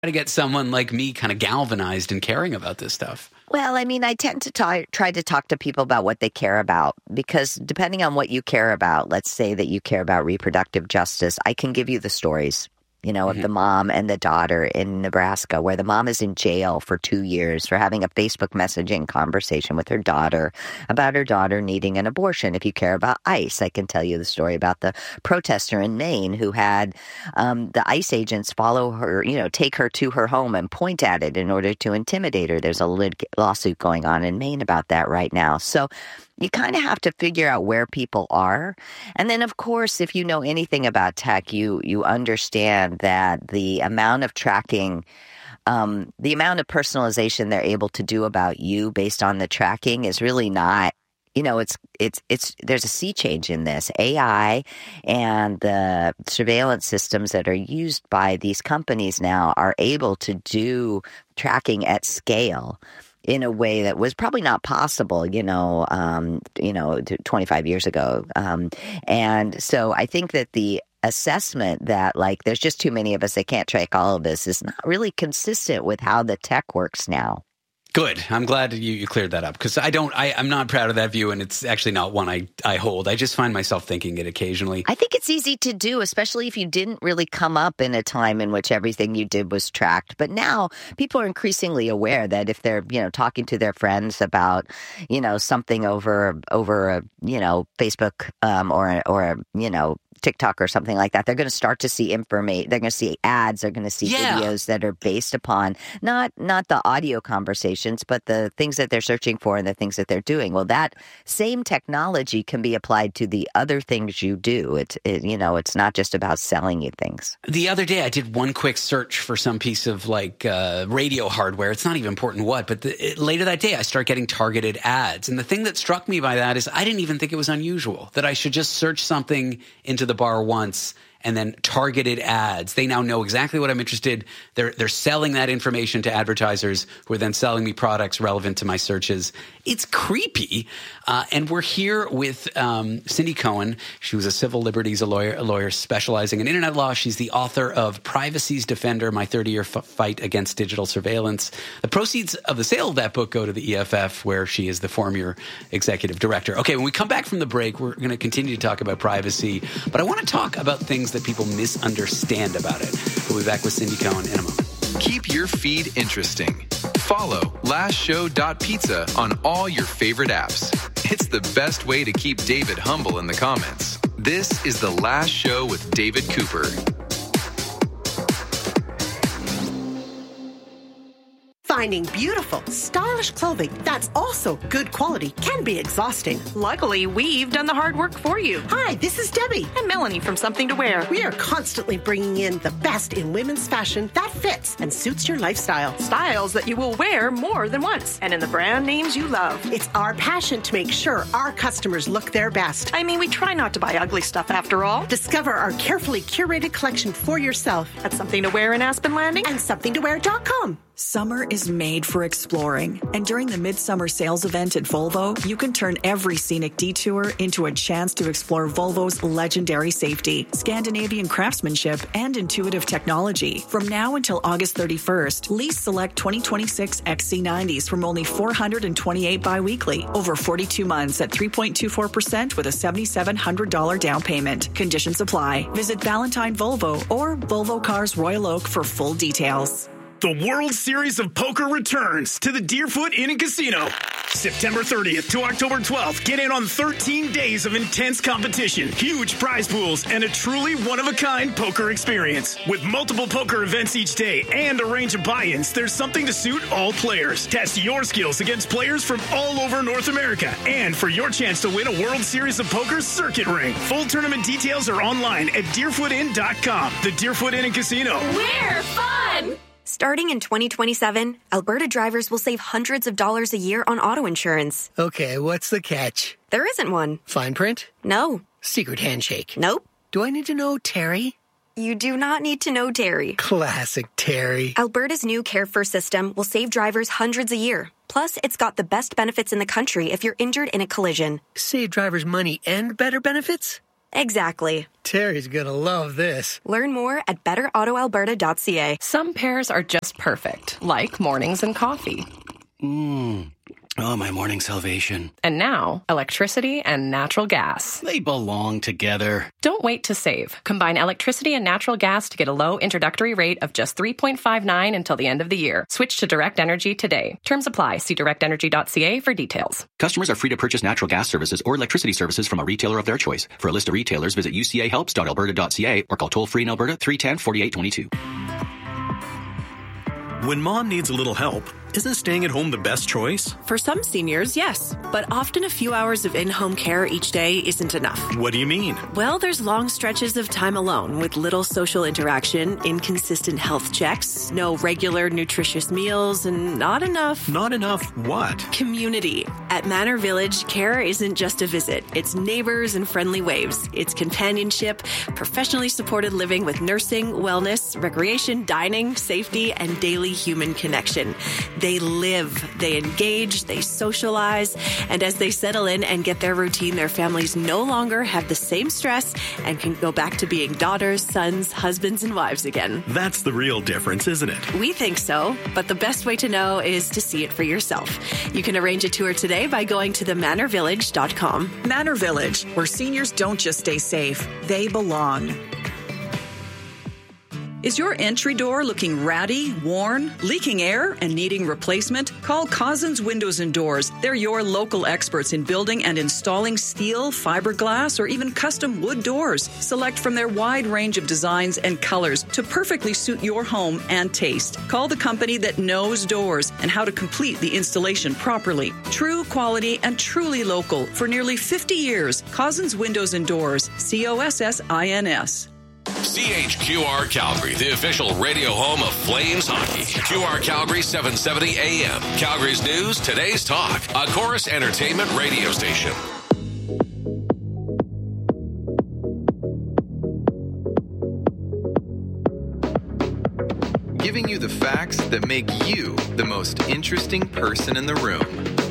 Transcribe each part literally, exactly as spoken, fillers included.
to get someone like me kind of galvanized and caring about this stuff? Well, I mean, I tend to talk, try to talk to people about what they care about, because depending on what you care about, let's say that you care about reproductive justice, I can give you the stories, you know, mm-hmm. of the mom and the daughter in Nebraska, where the mom is in jail for two years for having a Facebook messaging conversation with her daughter about her daughter needing an abortion. If you care about ICE, I can tell you the story about the protester in Maine who had um, the ICE agents follow her, you know, take her to her home and point at it in order to intimidate her. There's a lit- lawsuit going on in Maine about that right now. So you kind of have to figure out where people are. And then, of course, if you know anything about tech, you you understand that the amount of tracking, um, the amount of personalization they're able to do about you based on the tracking is really not, you know, it's, it's, it's, there's a sea change in this. A I and the surveillance systems that are used by these companies now are able to do tracking at scale in a way that was probably not possible, you know, um, you know, twenty-five years ago. Um, and so I think that the assessment that, like, there's just too many of us that can't track all of this is not really consistent with how the tech works now. Good. I'm glad you, you cleared that up, because I don't, I, I'm not proud of that view, and it's actually not one I, I hold. I just find myself thinking it occasionally. I think it's easy to do, especially if you didn't really come up in a time in which everything you did was tracked. But now people are increasingly aware that if they're, you know, talking to their friends about, you know, something over, over a, you know, Facebook um, or, or, you know, TikTok or something like that, they're going to start to see information. They're going to see ads. They're going to see yeah. videos that are based upon not not the audio conversations, but the things that they're searching for and the things that they're doing. Well, that same technology can be applied to the other things you do. It's it, you know, it's not just about selling you things. The other day, I did one quick search for some piece of like uh, radio hardware. It's not even important what, but the, it, later that day, I start getting targeted ads. And the thing that struck me by that is I didn't even think it was unusual that I should just search something into the bar once and then targeted ads. They now know exactly what I'm interested. They're they're selling that information to advertisers who are then selling me products relevant to my searches. It's creepy. Uh, and we're here with um, Cindy Cohen. She was a civil liberties a lawyer, a lawyer specializing in internet law. She's the author of Privacy's Defender, My thirty-year F- Fight Against Digital Surveillance. The proceeds of the sale of that book go to the E F F, where she is the former executive director. Okay, when we come back from the break, we're going to continue to talk about privacy, but I want to talk about things that people misunderstand about it. We'll be back with Cindy Cohen in a moment. Keep your feed interesting. Follow last show dot pizza on all your favorite apps. It's the best way to keep David humble in the comments. This is The Last Show with David Cooper. Finding beautiful, stylish clothing that's also good quality can be exhausting. Luckily, we've done the hard work for you. Hi, this is Debbie. And Melanie from Something to Wear. We are constantly bringing in the best in women's fashion that fits and suits your lifestyle. Styles that you will wear more than once, and in the brand names you love. It's our passion to make sure our customers look their best. I mean, we try not to buy ugly stuff after all. Discover our carefully curated collection for yourself at Something to Wear in Aspen Landing and something to wear dot com. Summer is made for exploring, and during the Midsummer Sales event at Volvo, you can turn every scenic detour into a chance to explore Volvo's legendary safety, Scandinavian craftsmanship, and intuitive technology. From now until August thirty-first, lease select twenty twenty-six X C nineties from only four hundred twenty-eight biweekly, over forty-two months at three point two four percent with a seven thousand seven hundred dollars down payment. Conditions apply. Visit Valentine Volvo or Volvo Cars Royal Oak for full details. The World Series of Poker returns to the Deerfoot Inn and Casino. September thirtieth to October twelfth, get in on thirteen days of intense competition, huge prize pools, and a truly one-of-a-kind poker experience. With multiple poker events each day and a range of buy-ins, there's something to suit all players. Test your skills against players from all over North America. And for your chance to win a World Series of Poker circuit ring. Full tournament details are online at deerfoot inn dot com. The Deerfoot Inn and Casino. We're fun! Starting in twenty twenty-seven, Alberta drivers will save hundreds of dollars a year on auto insurance. Okay, what's the catch? There isn't one. Fine print? No. Secret handshake? Nope. Do I need to know Terry? You do not need to know Terry. Classic Terry. Alberta's new Care First system will save drivers hundreds a year. Plus, it's got the best benefits in the country if you're injured in a collision. Save drivers money and better benefits? Exactly. Terry's gonna love this. Learn more at better auto alberta dot c a. Some pairs are just perfect, like mornings and coffee. Mmm. Oh, my morning salvation. And now, electricity and natural gas. They belong together. Don't wait to save. Combine electricity and natural gas to get a low introductory rate of just three point five nine until the end of the year. Switch to Direct Energy today. Terms apply. See direct energy dot c a for details. Customers are free to purchase natural gas services or electricity services from a retailer of their choice. For a list of retailers, visit u c a helps dot alberta dot c a or call toll-free in Alberta three one zero, four eight two two. When mom needs a little help, isn't staying at home the best choice? For some seniors, yes. But often a few hours of in-home care each day isn't enough. What do you mean? Well, there's long stretches of time alone with little social interaction, inconsistent health checks, no regular nutritious meals, and not enough... Not enough what? Community. At Manor Village, care isn't just a visit. It's neighbors and friendly waves. It's companionship, professionally supported living with nursing, wellness, recreation, dining, safety, and daily human connection. They live, they engage, they socialize, and as they settle in and get their routine, their families no longer have the same stress and can go back to being daughters, sons, husbands, and wives again. That's the real difference, isn't it? We think so, but the best way to know is to see it for yourself. You can arrange a tour today by going to the manor village dot com. Manor Village, where seniors don't just stay safe, they belong. Is your entry door looking ratty, worn, leaking air, and needing replacement? Call Cousins Windows and Doors. They're your local experts in building and installing steel, fiberglass, or even custom wood doors. Select from their wide range of designs and colors to perfectly suit your home and taste. Call the company that knows doors and how to complete the installation properly. True quality and truly local for nearly fifty years. Cousins Windows and Doors. C O S S I N S. C H Q R Calgary, the official radio home of Flames hockey. Q R Calgary seven seventy A M. Calgary's news, today's talk. A Chorus Entertainment radio station. Giving you the facts that make you the most interesting person in the room.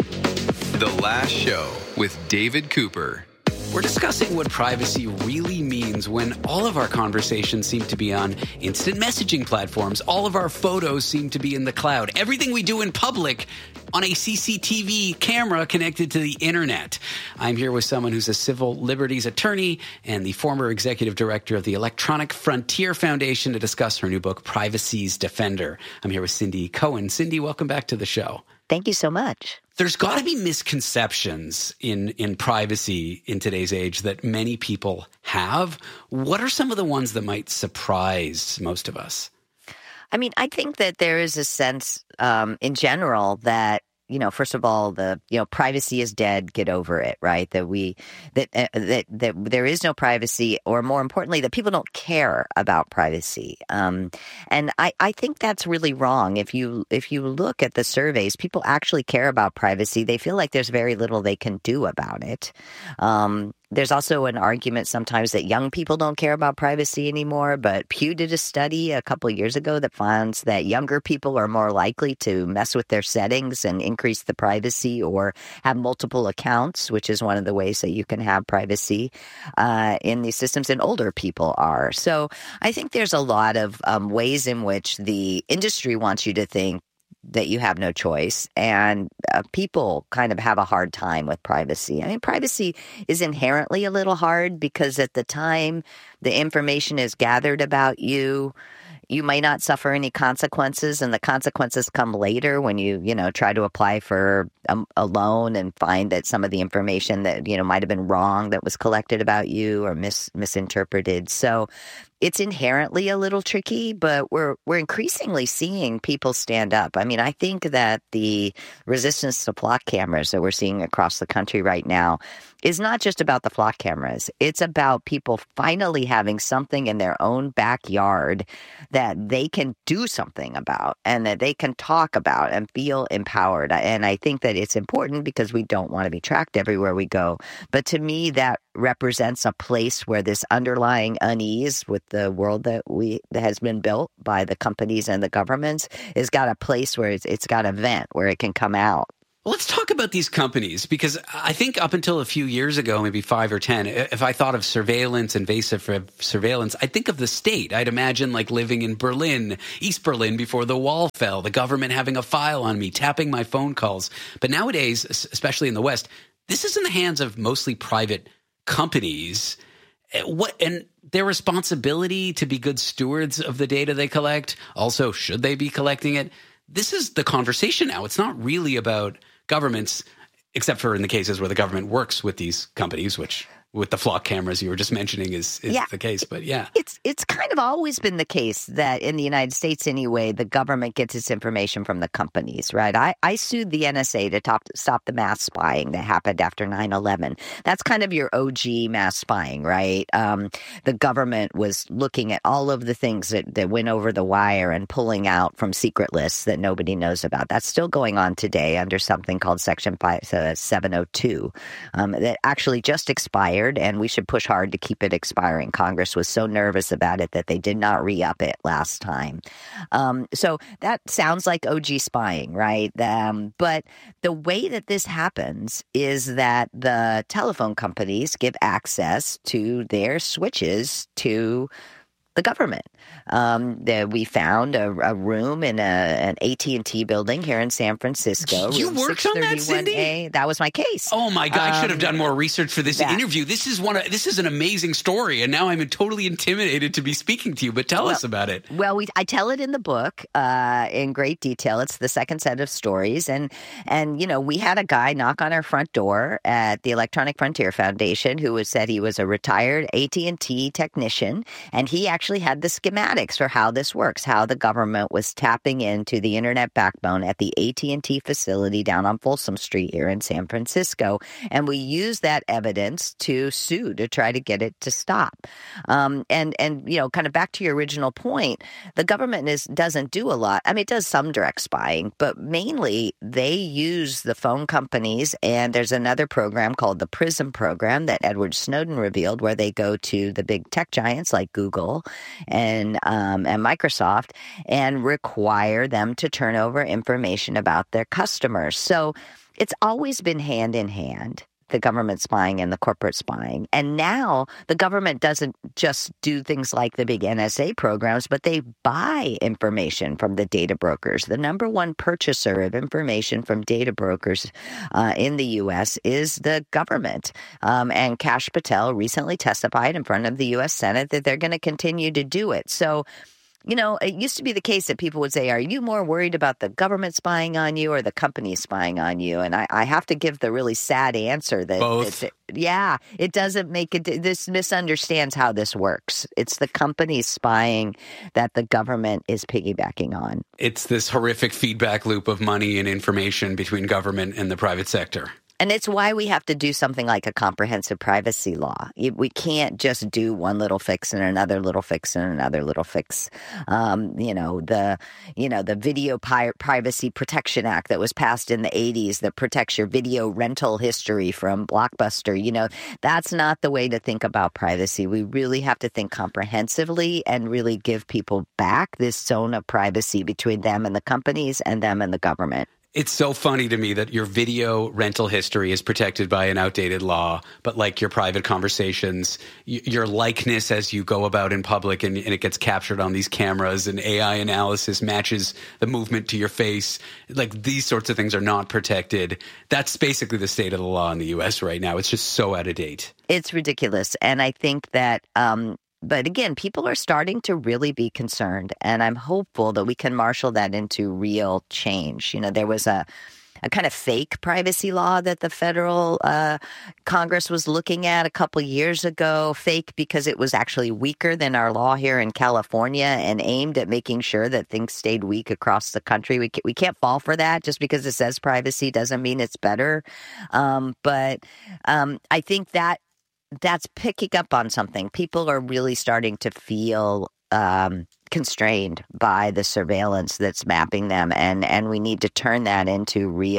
The Last Show with David Cooper. We're discussing what privacy really means when all of our conversations seem to be on instant messaging platforms. All of our photos seem to be in the cloud. Everything we do in public on a C C T V camera connected to the internet. I'm here with someone who's a civil liberties attorney and the former executive director of the Electronic Frontier Foundation to discuss her new book, Privacy's Defender. I'm here with Cindy Cohen. Cindy, welcome back to the show. Thank you so much. There's got to be misconceptions in, in privacy in today's age that many people have. What are some of the ones that might surprise most of us? I mean, I think that there is a sense um, in general that, you know, first of all, the, you know, privacy is dead. Get over it, right? That we, that, uh, that, that there is no privacy, or more importantly, that people don't care about privacy. Um, and I, I think that's really wrong. If you, if you look at the surveys, people actually care about privacy. They feel like there's very little they can do about it. Um, There's also an argument sometimes that young people don't care about privacy anymore, but Pew did a study a couple of years ago that finds that younger people are more likely to mess with their settings and increase the privacy or have multiple accounts, which is one of the ways that you can have privacy uh, in these systems, and older people are. So I think there's a lot of um, ways in which the industry wants you to think that you have no choice, and uh, people kind of have a hard time with privacy. I mean, privacy is inherently a little hard because at the time the information is gathered about you, you might not suffer any consequences, and the consequences come later when you, you know, try to apply for a, a loan and find that some of the information that, you know, might have been wrong that was collected about you or mis- misinterpreted. So it's inherently a little tricky, but we're we're increasingly seeing people stand up. I mean, I think that the resistance to flock cameras that we're seeing across the country right now is not just about the flock cameras. It's about people finally having something in their own backyard that they can do something about and that they can talk about and feel empowered. And I think that it's important because we don't want to be tracked everywhere we go. But to me, that represents a place where this underlying unease with the world that we that has been built by the companies and the governments has got a place where it's, it's got a vent where it can come out. Let's talk about these companies, because I think up until a few years ago, maybe five or ten, if I thought of surveillance, invasive surveillance, I'd think of the state. I'd imagine like living in Berlin, East Berlin before the wall fell, the government having a file on me, tapping my phone calls. But nowadays, especially in the West, this is in the hands of mostly private companies. What and their responsibility to be good stewards of the data they collect. Also, should they be collecting it? This is the conversation now. It's not really about governments, except for in the cases where the government works with these companies, which with the flock cameras you were just mentioning is, is yeah. the case. But yeah. It's it's kind of always been the case that in the United States anyway, the government gets its information from the companies, right? I, I sued the N S A to top, stop the mass spying that happened after nine eleven. That's kind of your O G mass spying, right? Um, the government was looking at all of the things that, that went over the wire and pulling out from secret lists that nobody knows about. That's still going on today under something called Section five, uh, seven oh two um, that actually just expired. And we should push hard to keep it expiring. Congress was so nervous about it that they did not re-up it last time. Um, so that sounds like O G spying, right? Um, but the way that this happens is that the telephone companies give access to their switches to the government. Um, the, we found a, a room in a, an A T and T building here in San Francisco. You worked on that, Cindy? That was my case. Oh my God! Um, I should have done more research for this that. interview. This is one. Of, this is an amazing story, and now I'm totally intimidated to be speaking to you. But tell well, us about it. Well, we I tell it in the book uh, in great detail. It's the second set of stories, and and you know we had a guy knock on our front door at the Electronic Frontier Foundation who was said he was a retired A T and T technician, and he actually had the schematics for how this works, how the government was tapping into the internet backbone at the A T and T facility down on Folsom Street here in San Francisco. And we used that evidence to sue to try to get it to stop. Um, and, and, you know, kind of back to your original point, the government is doesn't do a lot. I mean, it does some direct spying, but mainly they use the phone companies. And there's another program called the PRISM program that Edward Snowden revealed, where they go to the big tech giants like Google and um, and Microsoft and require them to turn over information about their customers. So it's always been hand in hand, the government spying and the corporate spying. And now the government doesn't just do things like the big N S A programs, but they buy information from the data brokers. The number one purchaser of information from data brokers uh, in the U S is the government. Um, and Kash Patel recently testified in front of the U S Senate that they're going to continue to do it. So, you know, it used to be the case that people would say, are you more worried about the government spying on you or the company spying on you? And I, I have to give the really sad answer that, both. It's, yeah, it doesn't make it. This misunderstands how this works. It's the company spying that the government is piggybacking on. It's this horrific feedback loop of money and information between government and the private sector. And it's why we have to do something like a comprehensive privacy law. We can't just do one little fix and another little fix and another little fix. Um, you know, the you know the Video Pi- Privacy Protection Act that was passed in the eighties that protects your video rental history from Blockbuster. You know, that's not the way to think about privacy. We really have to think comprehensively and really give people back this zone of privacy between them and the companies and them and the government. It's so funny to me that your video rental history is protected by an outdated law, but like your private conversations, y- your likeness as you go about in public and, and it gets captured on these cameras and A I analysis matches the movement to your face. Like these sorts of things are not protected. That's basically the state of the law in the U S right now. It's just so out of date. It's ridiculous. And I think that um But again, people are starting to really be concerned, and I'm hopeful that we can marshal that into real change. You know, there was a, a kind of fake privacy law that the federal uh, Congress was looking at a couple years ago, fake because it was actually weaker than our law here in California and aimed at making sure that things stayed weak across the country. We can't, we can't fall for that. Just because it says privacy doesn't mean it's better. Um, but um, I think that that's picking up on something. People are really starting to feel um, constrained by the surveillance that's mapping them, and, and we need to turn that into real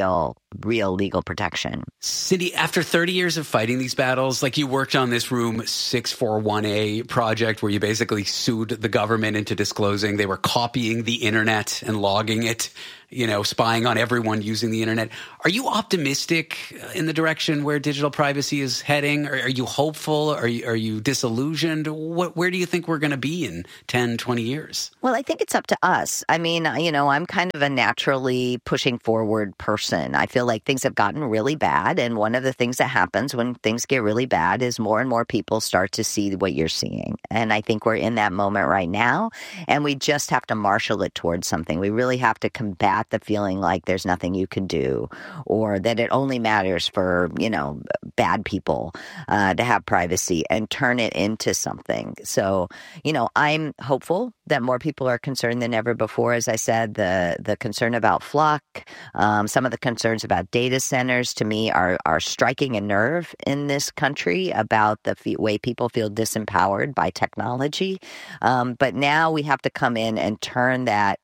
real legal protection. Cindy, after thirty years of fighting these battles, like you worked on this Room six forty-one A project where you basically sued the government into disclosing they were copying the internet and logging it, you know, spying on everyone using the internet. Are you optimistic in the direction where digital privacy is heading? Or are you hopeful? Are you, are you disillusioned? What, where do you think we're going to be in ten, twenty years? Well, I think it's up to us. I mean, you know, I'm kind of a naturally pushing forward person. I feel like things have gotten really bad. And one of the things that happens when things get really bad is more and more people start to see what you're seeing. And I think we're in that moment right now. And we just have to marshal it towards something. We really have to combat the feeling like there's nothing you can do or that it only matters for, you know, bad people uh, to have privacy and turn it into something. So, you know, I'm hopeful that more people are concerned than ever before. As I said, the the concern about Flock, um, some of the concerns about data centers to me are, are striking a nerve in this country about the f- way people feel disempowered by technology. Um, but now we have to come in and turn that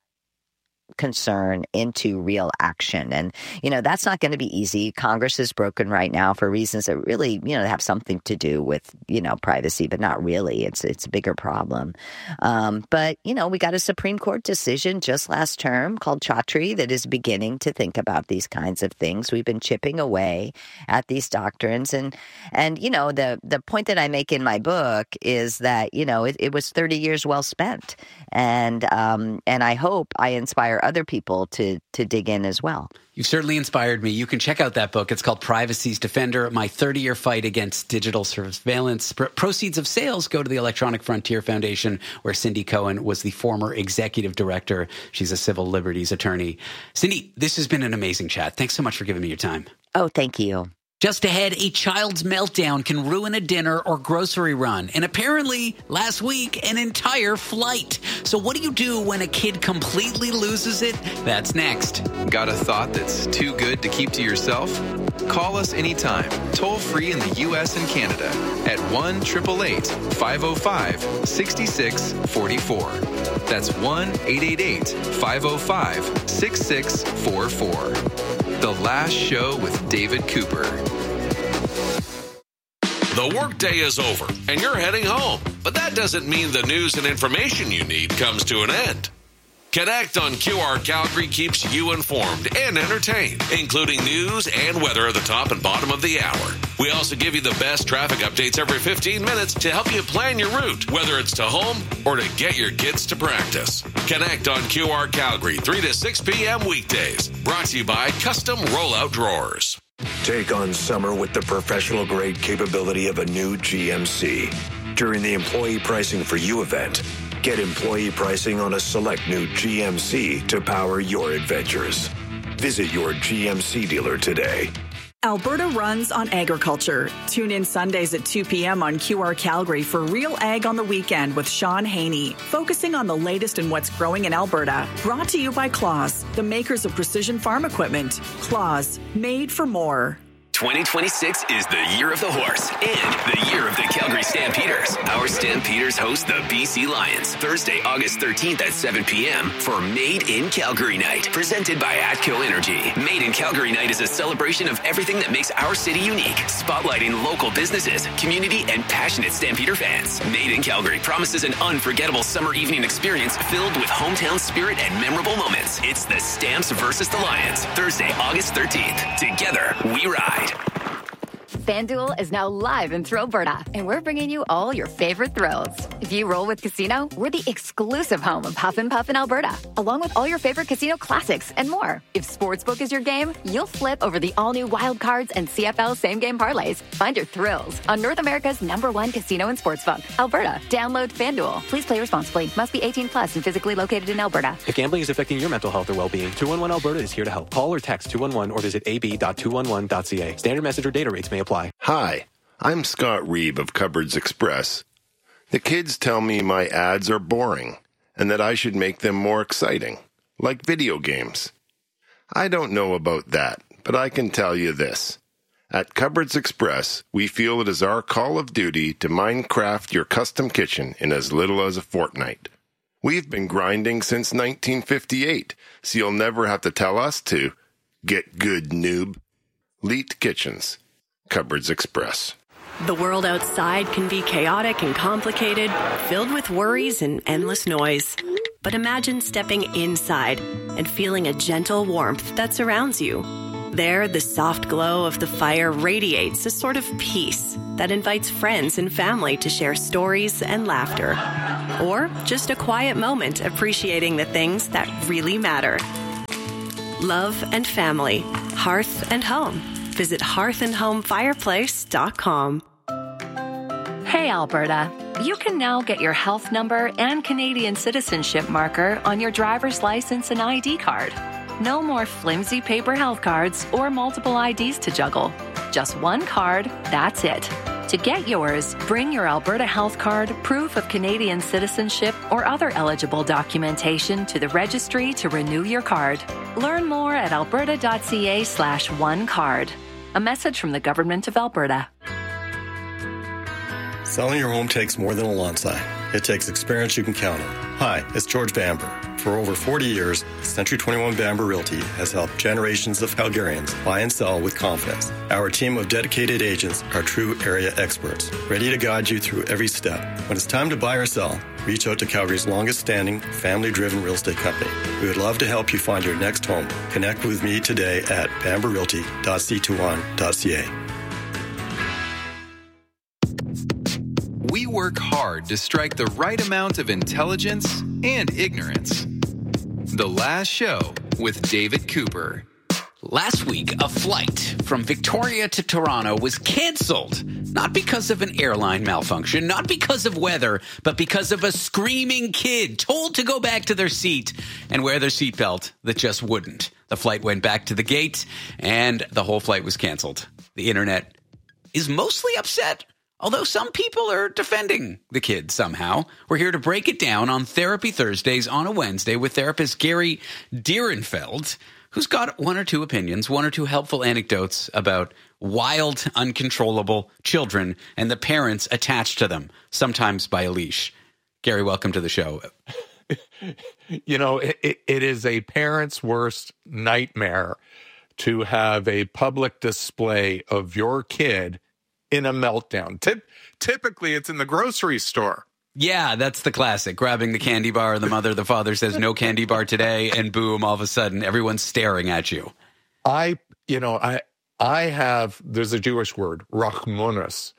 concern into real action. And, you know, that's not going to be easy. Congress is broken right now for reasons that really, you know, have something to do with, you know, privacy, but not really. It's it's a bigger problem. Um, but, you know, we got a Supreme Court decision just last term called Chaudhry that is beginning to think about these kinds of things. We've been chipping away at these doctrines. And, and you know, the, the point that I make in my book is that, you know, it, it was thirty years well spent. And, um, and I hope I inspire other people to to dig in as well. You've certainly inspired me. You can check out that book. It's called Privacy's Defender, My thirty-Year Fight Against Digital Surveillance. Pro- proceeds of sales go to the Electronic Frontier Foundation, where Cindy Cohen was the former executive director. She's a civil liberties attorney. Cindy, this has been an amazing chat. Thanks so much for giving me your time. Oh, thank you. Just ahead, a child's meltdown can ruin a dinner or grocery run. And apparently, last week, an entire flight. So what do you do when a kid completely loses it? That's next. Got a thought that's too good to keep to yourself? Call us anytime, toll free in the U S and Canada at one eight eight eight, five oh five, six six four four. That's one eight eight eight, five oh five, six six four four. The Last Show with David Cooper. The workday is over and you're heading home, but that doesn't mean the news and information you need comes to an end. Connect on Q R Calgary keeps you informed and entertained, including news and weather at the top and bottom of the hour. We also give you the best traffic updates every fifteen minutes to help you plan your route, whether it's to home or to get your kids to practice. Connect on Q R Calgary, three to six p.m. weekdays. Brought to you by Custom Rollout Drawers. Take on summer with the professional-grade capability of a new G M C. During the Employee Pricing for You event, get employee pricing on a select new G M C to power your adventures. Visit your G M C dealer today. Alberta runs on agriculture. Tune in Sundays at two p.m. on Q R Calgary for Real Ag on the Weekend with Sean Haney, focusing on the latest in what's growing in Alberta. Brought to you by Claas, the makers of precision farm equipment. Claas, made for more. twenty twenty-six is the year of the horse and the year of the Calgary Stampeders. Our Stampeders host the B C Lions Thursday, August thirteenth at seven p.m. for Made in Calgary Night, presented by Atco Energy. Made in Calgary Night is a celebration of everything that makes our city unique, spotlighting local businesses, community, and passionate Stampeder fans. Made in Calgary promises an unforgettable summer evening experience filled with hometown spirit and memorable moments. It's the Stamps versus the Lions, Thursday, August thirteenth. Together, we ride. FanDuel is now live in Thrillberta, and we're bringing you all your favorite thrills. If you roll with Casino, we're the exclusive home of Huff and Puff in Alberta, along with all your favorite casino classics and more. If Sportsbook is your game, you'll flip over the all-new Wild Cards and C F L same-game parlays. Find your thrills on North America's number one casino and sportsbook, Alberta. Download FanDuel. Please play responsibly. Must be eighteen plus and physically located in Alberta. If gambling is affecting your mental health or well-being, two one one Alberta is here to help. Call or text two one one or visit a b dot two one one dot c a. Standard message or data rates may apply. Hi, I'm Scott Reeb of Cupboards Express. The kids tell me my ads are boring and that I should make them more exciting, like video games. I don't know about that, but I can tell you this. At Cupboards Express, we feel it is our call of duty to Minecraft your custom kitchen in as little as a fortnight. We've been grinding since nineteen fifty-eight, so you'll never have to tell us to Get good, noob. Leet Kitchens. Cupboards Express. The world outside can be chaotic and complicated, filled with worries and endless noise. But imagine stepping inside and feeling a gentle warmth that surrounds you. There, the soft glow of the fire radiates a sort of peace that invites friends and family to share stories and laughter. Or just a quiet moment appreciating the things that really matter. Love and family. Hearth and home. Visit hearth and home fireplace dot com. Hey, Alberta. You can now get your health number and Canadian citizenship marker on your driver's license and I D card. No more flimsy paper health cards or multiple I Ds to juggle. Just one card, that's it. To get yours, bring your Alberta Health Card, proof of Canadian citizenship, or other eligible documentation to the registry to renew your card. Learn more at alberta.ca slash one card. A message from the Government of Alberta. Selling your home takes more than a lawn sign. It takes experience you can count on. Hi, it's George Bamber. For over forty years, Century twenty-one Bamber Realty has helped generations of Calgarians buy and sell with confidence. Our team of dedicated agents are true area experts, ready to guide you through every step. When it's time to buy or sell, reach out to Calgary's longest-standing, family-driven real estate company. We would love to help you find your next home. Connect with me today at bamber realty dot c two one dot c a. We work hard to strike the right amount of intelligence and ignorance. The Last Show with David Cooper. Last week, a flight from Victoria to Toronto was canceled. Not because of an airline malfunction, not because of weather, but because of a screaming kid told to go back to their seat and wear their seatbelt that just wouldn't. The flight went back to the gate and the whole flight was canceled. The internet is mostly upset, although some people are defending the kid somehow. We're here to break it down on Therapy Thursdays on a Wednesday with therapist Gary Dierenfeld, who's got one or two opinions, one or two helpful anecdotes about wild, uncontrollable children and the parents attached to them, sometimes by a leash. Gary, welcome to the show. You know, it, it is a parent's worst nightmare to have a public display of your kid in a meltdown. Tip, typically, it's in the grocery store. Yeah, that's the classic. Grabbing the candy bar, the mother, the father says, no candy bar today, and boom, all of a sudden, everyone's staring at you. I, you know, I I have, there's a Jewish word, rachmanus.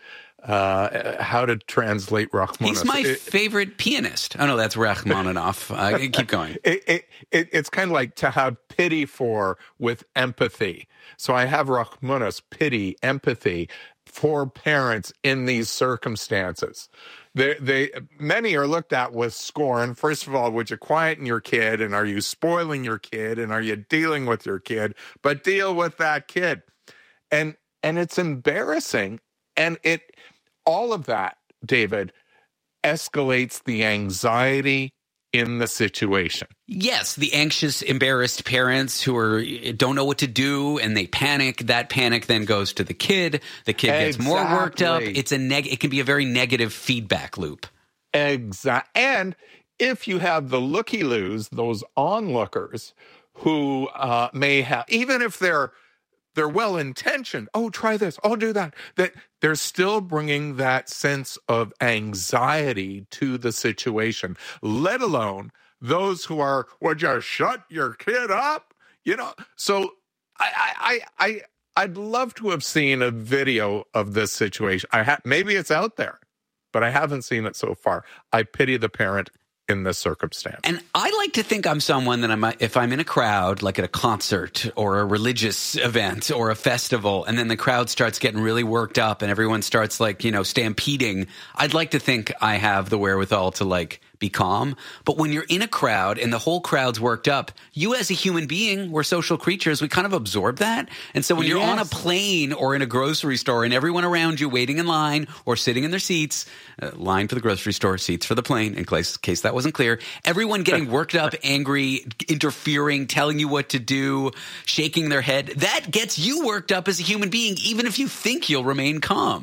Uh, how to translate rachmanus. He's my it, favorite pianist. Oh, no, that's Rachmaninoff. Uh, keep going. It, it, it, it's kind of like to have pity for with empathy. So I have rachmanus, pity, empathy, for parents in these circumstances. They, they, many are looked at with scorn. First of all, would you quieten your kid? And are you spoiling your kid? And are you dealing with your kid? But deal with that kid. And, and it's embarrassing. And it, all of that, David, escalates the anxiety in the situation. Yes, the anxious, embarrassed parents who are don't know what to do and they panic. That panic then goes to the kid. The kid gets exactly. more worked up. It's a neg- It can be a very negative feedback loop. Exactly. And if you have the looky-loos, those onlookers who uh, may have, even if they're they're well-intentioned, oh, try this, oh, do that, that they're still bringing that sense of anxiety to the situation, let alone those who are, would you shut your kid up? You know, so I, I, I, I'd love to have seen a video of this situation. I ha- Maybe it's out there, but I haven't seen it so far. I pity the parent in this circumstance. And I like to think I'm someone that I'm, if I'm in a crowd, like at a concert or a religious event or a festival, and then the crowd starts getting really worked up and everyone starts like, you know, stampeding, I'd like to think I have the wherewithal to like be calm. But when you're in a crowd and the whole crowd's worked up, you as a human being, we're social creatures, we kind of absorb that. And so when you're yes. on a plane or in a grocery store and everyone around you waiting in line or sitting in their seats, uh, line for the grocery store, seats for the plane, in case, case that wasn't clear, everyone getting worked up, angry, interfering, telling you what to do, shaking their head, that gets you worked up as a human being, even if you think you'll remain calm.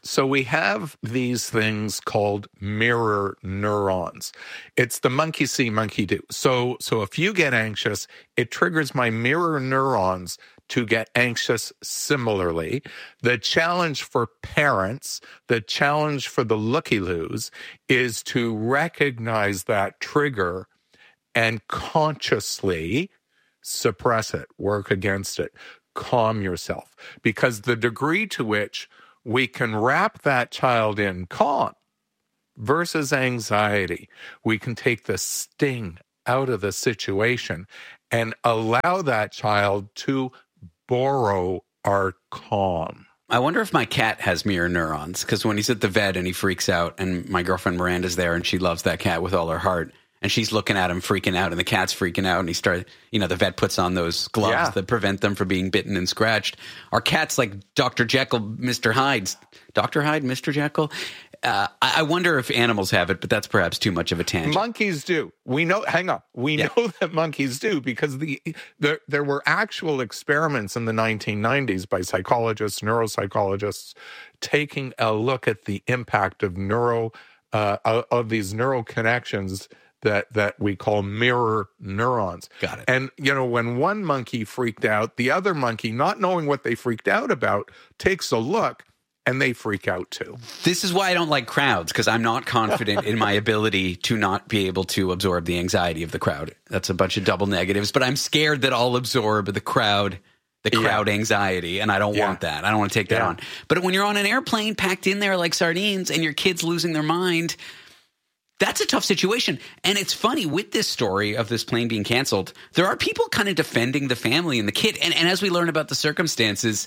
So we have these things called mirror neurons. It's the monkey see, monkey do. So, so if you get anxious, it triggers my mirror neurons to get anxious similarly. The challenge for parents, the challenge for the looky-loos is to recognize that trigger and consciously suppress it, work against it, calm yourself. Because the degree to which we can wrap that child in calm versus anxiety, we can take the sting out of the situation and allow that child to borrow our calm. I wonder if my cat has mirror neurons, because when he's at the vet and he freaks out, and my girlfriend Miranda's there and she loves that cat with all her heart, and she's looking at him freaking out, and the cat's freaking out, and he started, you know, the vet puts on those gloves Yeah. that prevent them from being bitten and scratched. Our cat's like Doctor Jekyll, Mister Hyde. Doctor Hyde, Mister Jekyll? Uh, I, I wonder if animals have it, but that's perhaps too much of a tangent. Monkeys do. We know, hang on, we Yeah. know that monkeys do because the, the there were actual experiments in the nineteen nineties by psychologists, neuropsychologists, taking a look at the impact of neuro, uh, of these neural connections that that we call mirror neurons. Got it. And, you know, when one monkey freaked out, the other monkey, not knowing what they freaked out about, takes a look and they freak out too. This is why I don't like crowds, because I'm not confident in my ability to not be able to absorb the anxiety of the crowd. That's a bunch of double negatives, but I'm scared that I'll absorb the crowd, the crowd Yeah. anxiety, and I don't Yeah. want that. I don't want to take that Yeah. on. But when you're on an airplane packed in there like sardines and your kid's losing their mind, that's a tough situation. And it's funny, with this story of this plane being canceled, there are people kind of defending the family and the kid. And, and as we learn about the circumstances,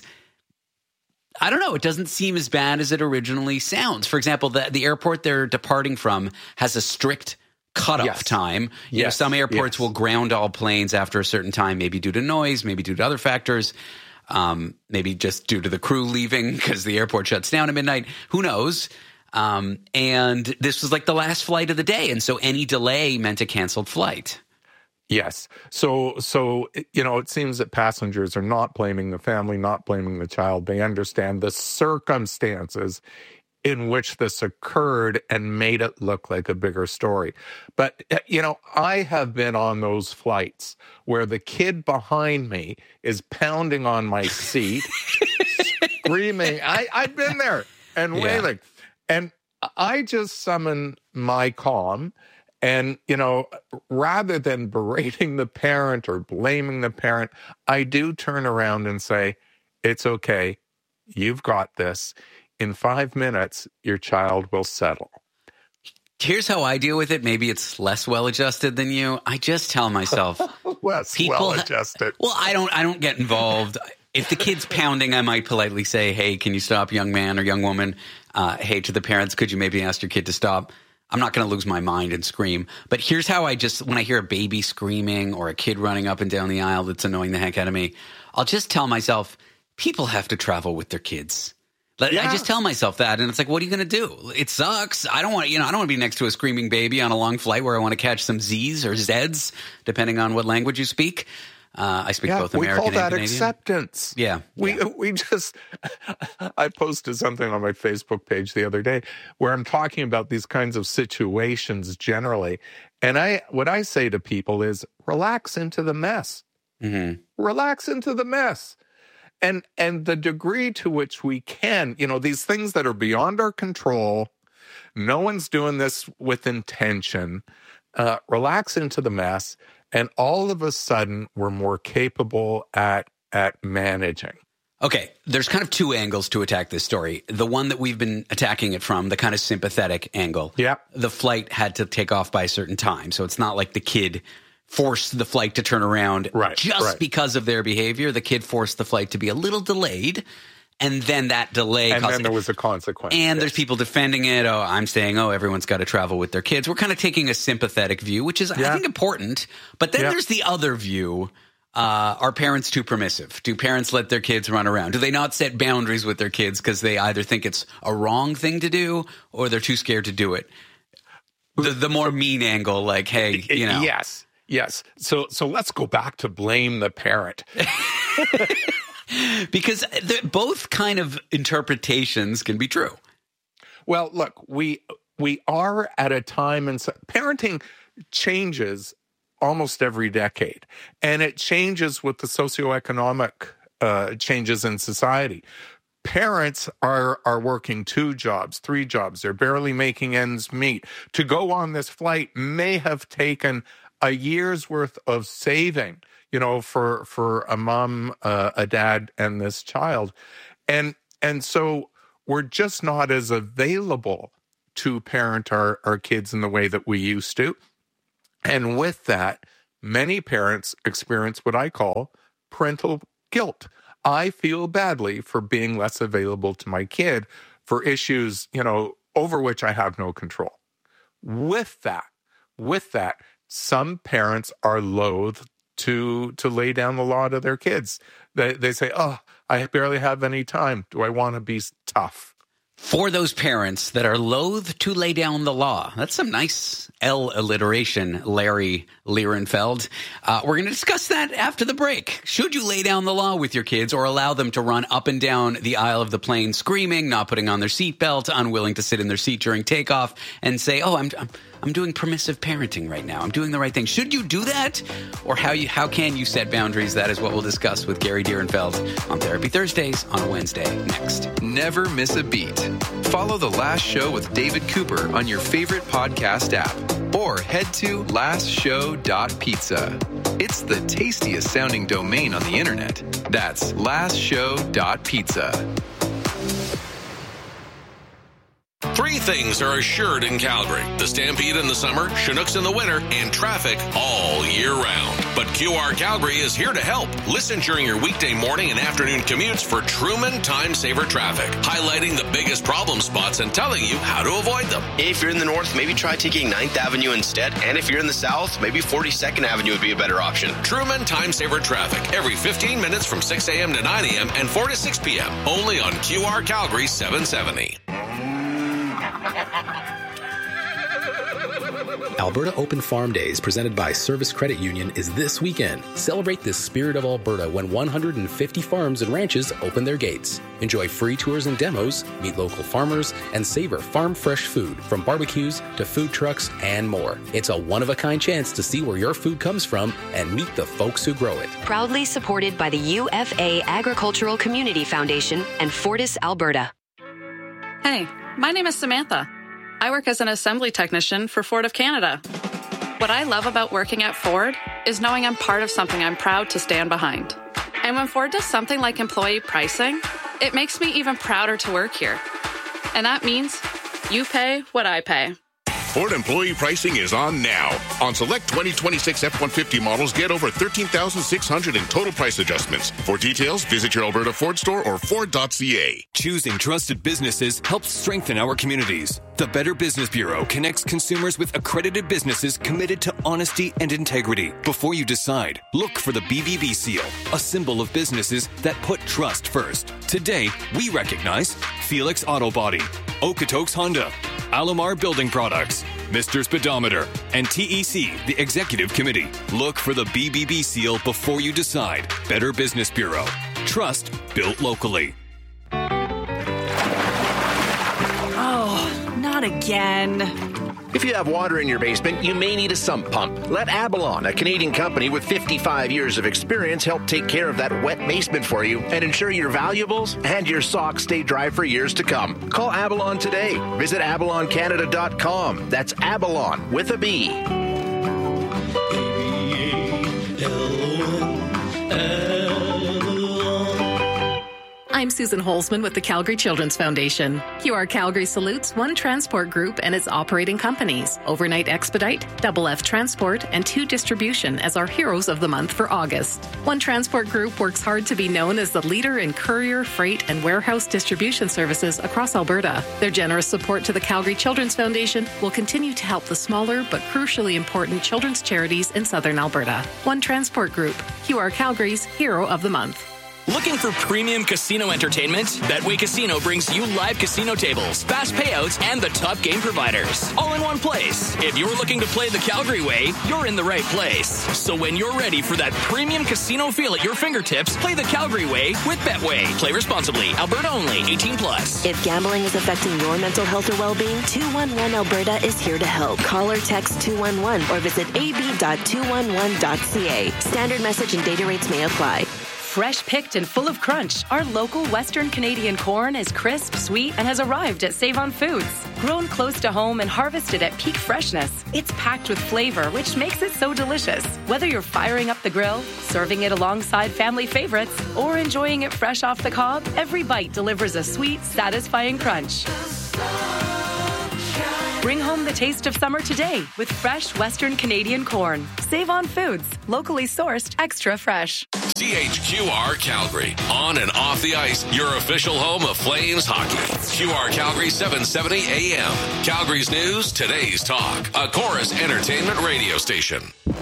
I don't know, it doesn't seem as bad as it originally sounds. For example, the, the airport they're departing from has a strict cutoff Yes. time. You know, Yes. some airports Yes. will ground all planes after a certain time, maybe due to noise, maybe due to other factors, um, maybe just due to the crew leaving because the airport shuts down at midnight. Who knows? Um, and this was like the last flight of the day. And so any delay meant a canceled flight. Yes. So, so you know, it seems that passengers are not blaming the family, not blaming the child. They understand the circumstances in which this occurred and made it look like a bigger story. But, you know, I have been on those flights where the kid behind me is pounding on my seat, screaming. I, I've been there and Yeah. wailing. And I just summon my calm. And, you know, rather than berating the parent or blaming the parent, I do turn around and say, it's okay. You've got this. In five minutes, your child will settle. Here's how I deal with it. Maybe it's less well-adjusted than you. I just tell myself, Less people well adjusted. Well, I don't. I don't get involved. If the kid's pounding, I might politely say, "Hey, can you stop, young man or young woman?" Uh, hey, to the parents, could you maybe ask your kid to stop? I'm not going to lose my mind and scream. But here's how I just, when I hear a baby screaming or a kid running up and down the aisle that's annoying the heck out of me, I'll just tell myself, people have to travel with their kids. Like, Yeah. I just tell myself that, and it's like, what are you going to do? It sucks. I don't want, you know, I don't want to be next to a screaming baby on a long flight where I want to catch some Z's or Z's, depending on what language you speak. Uh, I speak Yeah, both we American call that and Canadian. acceptance. Yeah, We we just I posted something on my Facebook page the other day where I'm talking about these kinds of situations generally. And I what I say to people is relax into the mess. Mm-hmm. Relax into the mess. And and the degree to which we can, you know, these things that are beyond our control, no one's doing this with intention. Uh, relax into the mess. And all of a sudden, we're more capable at at managing. Okay, there's kind of two angles to attack this story. The one that we've been attacking it from, the kind of sympathetic angle. Yeah. The flight had to take off by a certain time. So it's not like the kid forced the flight to turn around Right, just right. because of their behavior. The kid forced the flight to be a little delayed. And then that delay And caused then there was a consequence. And there's people defending it. Oh, I'm saying, oh, everyone's got to travel with their kids. We're kind of taking a sympathetic view, which is, I Yeah. think, important. But then Yeah. there's the other view. Uh, are parents too permissive? Do parents let their kids run around? Do they not set boundaries with their kids because they either think it's a wrong thing to do or they're too scared to do it? The, the more mean angle, like, hey, you know. Yes, yes. So so let's go back to blame the parent. Because both kind of interpretations can be true. Well, look, we we are at a time, and parenting changes almost every decade, and it changes with the socioeconomic uh, changes in society. Parents are are working two jobs, three jobs. They're barely making ends meet. To go on this flight may have taken a year's worth of saving, you know, for for a mom, uh, a dad, and this child, and and so we're just not as available to parent our, our kids in the way that we used to. And with that, many parents experience what I call parental guilt. I feel badly for being less available to my kid for issues, you know, over which I have no control. With that, with that, some parents are loath to to lay down the law to their kids. They they say, "Oh, I barely have any time. Do I want to be tough?" For those parents that are loath to lay down the law. That's some nice L alliteration, Larry Lierenfeld. Uh, we're going to discuss that after the break. Should you lay down the law with your kids or allow them to run up and down the aisle of the plane screaming, not putting on their seatbelt, unwilling to sit in their seat during takeoff, and say, oh, I'm, I'm I'm doing permissive parenting right now. I'm doing the right thing. Should you do that? Or how you how can you set boundaries? That is what we'll discuss with Gary Dierenfeld on Therapy Thursdays on a Wednesday next. Never miss a beat. Follow The Last Show with David Cooper on your favorite podcast app or head to last show dot pizza. It's the tastiest sounding domain on the internet. That's last show dot pizza. Three things are assured in Calgary: the Stampede in the summer, Chinooks in the winter, and traffic all year round. But Q R Calgary is here to help. Listen during your weekday morning and afternoon commutes for Truman Time Saver Traffic, highlighting the biggest problem spots and telling you how to avoid them. If you're in the north, maybe try taking ninth Avenue instead. And if you're in the south, maybe forty-second Avenue would be a better option. Truman Time Saver Traffic, every fifteen minutes from six a.m. to nine a.m. and four to six p.m. Only on Q R Calgary seven seventy. Alberta Open Farm Days, presented by Service Credit Union, is this weekend. Celebrate the spirit of Alberta when one hundred fifty farms and ranches open their gates. Enjoy free tours and demos, meet local farmers, and savor farm fresh food, from barbecues to food trucks and more. It's a one-of-a-kind chance to see where your food comes from and meet the folks who grow it. Proudly supported by the U F A Agricultural Community Foundation and Fortis Alberta. Hey, my name is Samantha. I work as an assembly technician for Ford of Canada. What I love about working at Ford is knowing I'm part of something I'm proud to stand behind. And when Ford does something like employee pricing, it makes me even prouder to work here. And that means you pay what I pay. Ford employee pricing is on now. On select twenty twenty-six F one fifty models, get over thirteen thousand six hundred dollars in total price adjustments. For details, visit your Alberta Ford store or Ford dot C A. Choosing trusted businesses helps strengthen our communities. The Better Business Bureau connects consumers with accredited businesses committed to honesty and integrity. Before you decide, look for the B B B seal, a symbol of businesses that put trust first. Today, we recognize Felix Auto Body, Okotoks Honda, Alomar Building Products, Mister Speedometer, and T E C, the Executive Committee. Look for the B B B seal before you decide. Better Business Bureau. Trust built locally. Oh, not again. If you have water in your basement, you may need a sump pump. Let Abalon, a Canadian company with fifty-five years of experience, help take care of that wet basement for you and ensure your valuables and your socks stay dry for years to come. Call Abalon today. Visit abalon canada dot com. That's Abalon with a B. I'm Susan Holzman with the Calgary Children's Foundation. Q R Calgary salutes One Transport Group and its operating companies, Overnight Expedite, Double F Transport, and Two Distribution as our heroes of the month for August. One Transport Group works hard to be known as the leader in courier, freight, and warehouse distribution services across Alberta. Their generous support to the Calgary Children's Foundation will continue to help the smaller but crucially important children's charities in southern Alberta. One Transport Group, Q R Calgary's Hero of the Month. Looking for premium casino entertainment? Betway Casino brings you live casino tables, fast payouts, and the top game providers, all in one place. If you're looking to play the Calgary way, you're in the right place. So when you're ready for that premium casino feel at your fingertips, play the Calgary way with Betway. Play responsibly. Alberta only. eighteen plus. If gambling is affecting your mental health or well-being, two one one Alberta is here to help. Call or text two one one or visit a b dot two one one dot c a. Standard message and data rates may apply. Fresh picked and full of crunch, our local Western Canadian corn is crisp, sweet, and has arrived at Save-On Foods. Grown close to home and harvested at peak freshness, it's packed with flavor, which makes it so delicious. Whether you're firing up the grill, serving it alongside family favorites, or enjoying it fresh off the cob, every bite delivers a sweet, satisfying crunch. Bring home the taste of summer today with fresh Western Canadian corn. Save-On Foods, locally sourced, extra fresh. C H Q R Calgary, on and off the ice, your official home of Flames hockey. Q R Calgary seven seventy A M. Calgary's news, today's talk. A Chorus Entertainment radio station.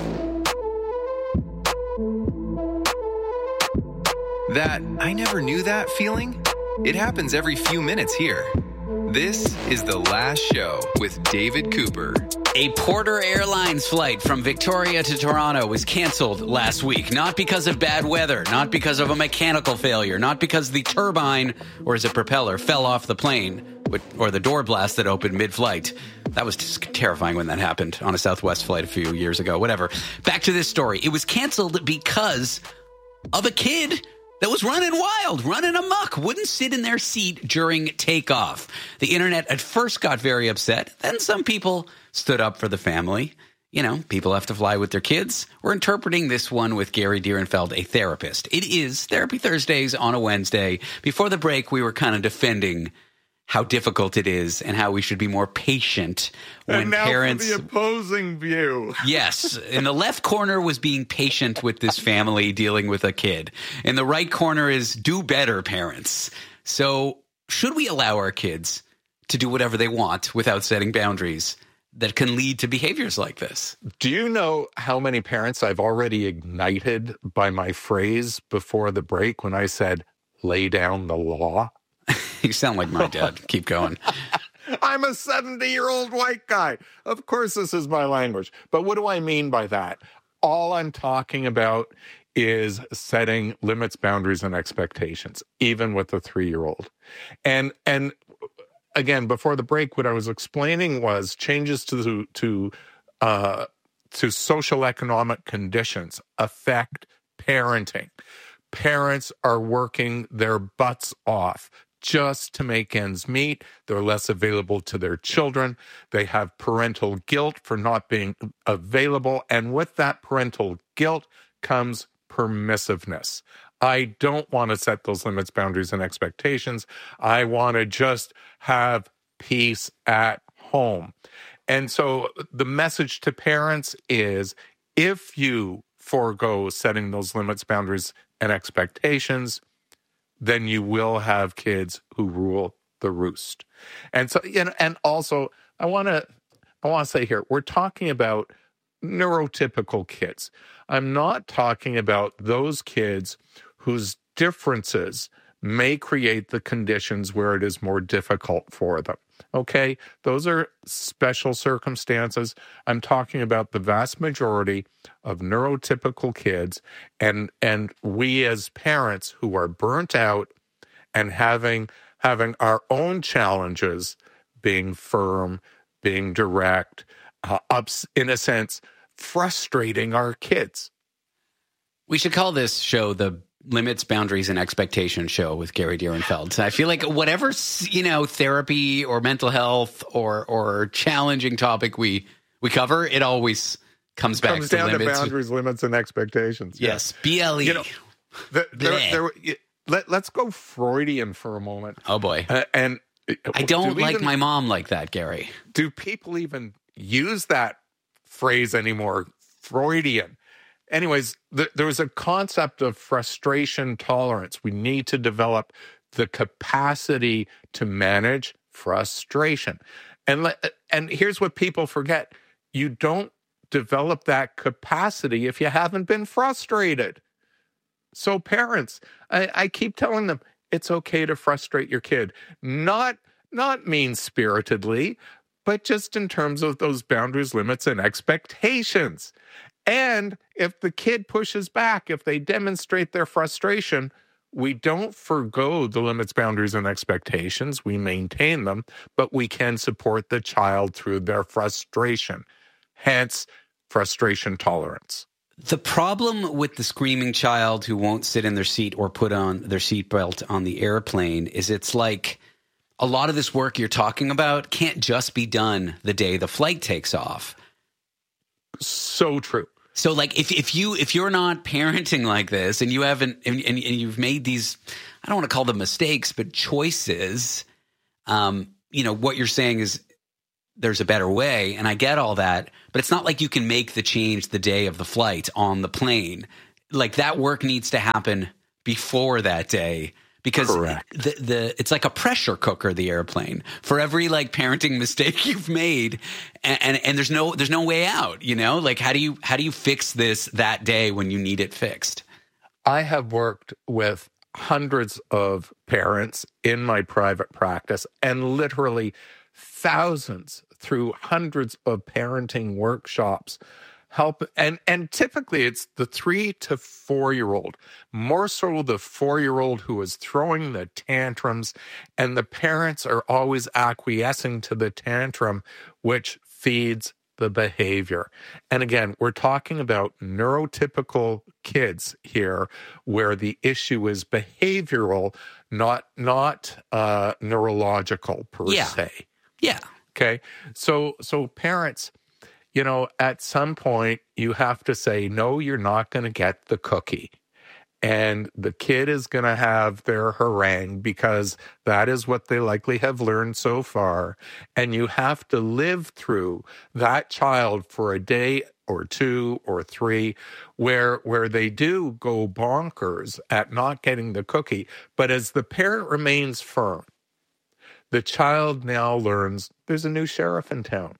That I never knew that feeling? It happens every few minutes here. This is The Last Show with David Cooper. A Porter Airlines flight from Victoria to Toronto was canceled last week, not because of bad weather, not because of a mechanical failure, not because the turbine, or is it propeller, fell off the plane, or the door blast that opened mid-flight. That was just terrifying when that happened on a Southwest flight a few years ago. Whatever. Back to this story. It was canceled because of a kid that was running wild, running amok, wouldn't sit in their seat during takeoff. The internet at first got very upset. Then some people stood up for the family. You know, people have to fly with their kids. We're interpreting this one with Gary Dierenfeld, a therapist. It is Therapy Thursdays on a Wednesday. Before the break, we were kind of defending how difficult it is and how we should be more patient when and now parents. For the opposing view. Yes. In the left corner was being patient with this family dealing with a kid. In the right corner is do better parents. So should we allow our kids to do whatever they want without setting boundaries that can lead to behaviors like this? Do you know how many parents I've already ignited by my phrase before the break when I said, lay down the law? You sound like my dad. Keep going. I'm a seventy-year-old white guy. Of course, this is my language. But what do I mean by that? All I'm talking about is setting limits, boundaries, and expectations, even with a three-year-old. And and again, before the break, what I was explaining was changes to to uh, to social economic conditions affect parenting. Parents are working their butts off just to make ends meet. They're less available to their children. They have parental guilt for not being available. And with that parental guilt comes permissiveness. I don't want to set those limits, boundaries, and expectations. I want to just have peace at home. And so the message to parents is, if you forego setting those limits, boundaries, and expectations, then you will have kids who rule the roost. And so, you know, and also, I want to, I want to say here, we're talking about neurotypical kids. I'm not talking about those kids whose differences may create the conditions where it is more difficult for them. Okay? Those are special circumstances. I'm talking about the vast majority of neurotypical kids, and and we as parents who are burnt out and having having our own challenges, being firm, being direct, uh, ups, in a sense, frustrating our kids. We should call this show the Limits, Boundaries, and Expectations show with Gary Dierenfeld. I feel like whatever, you know, therapy or mental health or or challenging topic we we cover, it always comes back comes to down limits. to boundaries, limits, and expectations. Yes, B L E. You know, the, there, there, let, let's go Freudian for a moment. Oh, boy. Uh, and I don't do like even, my mom like that, Gary. Do people even use that phrase anymore? Freudian. Anyways, th- there was a concept of frustration tolerance. We need to develop the capacity to manage frustration. And le- and here's what people forget. You don't develop that capacity if you haven't been frustrated. So parents, I, I keep telling them, it's okay to frustrate your kid. Not, not mean-spiritedly, but just in terms of those boundaries, limits, and expectations. And if the kid pushes back, if they demonstrate their frustration, we don't forgo the limits, boundaries, and expectations. We maintain them, but we can support the child through their frustration. Hence, frustration tolerance. The problem with the screaming child who won't sit in their seat or put on their seatbelt on the airplane is it's like a lot of this work you're talking about can't just be done the day the flight takes off. So true. So like if, if you if you're not parenting like this and you haven't and, and, and you've made these, I don't want to call them mistakes, but choices, um, you know, what you're saying is there's a better way, and I get all that, but it's not like you can make the change the day of the flight on the plane. Like that work needs to happen before that day. Because the, the it's like a pressure cooker, the airplane, for every like parenting mistake you've made, and, and and there's no there's no way out. You know, like how do you how do you fix this that day when you need it fixed? I have worked with hundreds of parents in my private practice, and literally thousands through hundreds of parenting workshops. Help and and typically it's the three to four year old, more so the four year old who is throwing the tantrums, and the parents are always acquiescing to the tantrum, which feeds the behavior. And again, we're talking about neurotypical kids here, where the issue is behavioral, not not uh, neurological per yeah. se. Yeah. Okay. So so parents. You know, at some point, you have to say, no, you're not going to get the cookie. And the kid is going to have their harangue because that is what they likely have learned so far. And you have to live through that child for a day or two or three where where they do go bonkers at not getting the cookie. But as the parent remains firm, the child now learns there's a new sheriff in town.